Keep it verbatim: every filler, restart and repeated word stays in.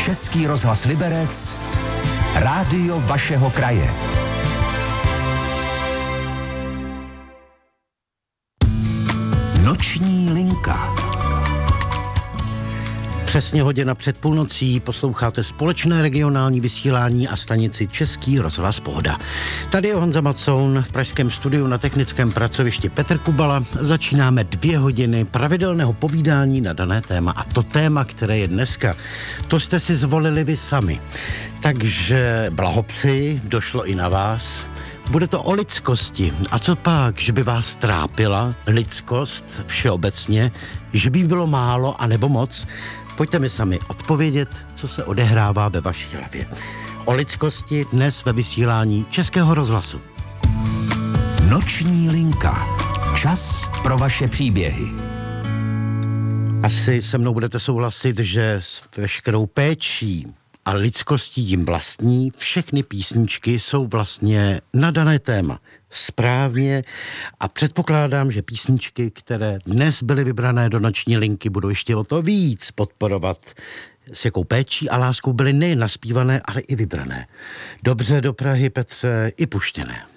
Český rozhlas Liberec, rádio vašeho kraje. Noční linka. Přesně hodina před půlnocí posloucháte společné regionální vysílání a stanici Český rozhlas Pohoda. Tady je Honza Macoun, v pražském studiu na technickém pracovišti Petr Kubala. Začínáme dvě hodiny pravidelného povídání na dané téma. A to téma, které je dneska, to jste si zvolili vy sami. Takže blahopřeji, došlo i na vás. Bude to o lidskosti. A co pak, že by vás trápila lidskost všeobecně, že by bylo málo anebo moc? Pojďte mi sami odpovědět, co se odehrává ve vaší hlavě. O lidskosti dnes ve vysílání Českého rozhlasu. Noční linka. Čas pro vaše příběhy. Asi se mnou budete souhlasit, že s veškerou péčí a lidskostí jim vlastní všechny písničky jsou vlastně na dané téma. Správně, a předpokládám, že písničky, které dnes byly vybrané do noční linky, budou ještě o to víc podporovat, s jakou péčí a láskou byly nejen naspívané, ale i vybrané. Dobře do Prahy, Petře, i puštěné.